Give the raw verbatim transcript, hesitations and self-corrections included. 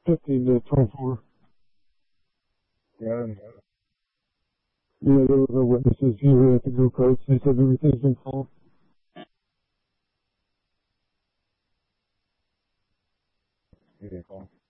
fifteen to twenty-four. Yeah. Yeah, there were no witnesses here at the go-karts. They said everything's been calm. Beautiful.